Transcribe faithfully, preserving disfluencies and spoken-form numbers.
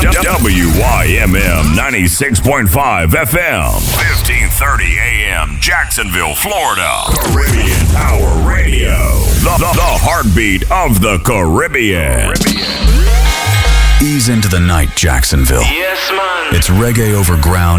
W Y M M ninety-six point five F M, fifteen thirty A M, Jacksonville, Florida. Caribbean Power Radio, the, the, the heartbeat of the Caribbean. Caribbean. Ease into the night, Jacksonville. Yes, man. It's reggae over ground.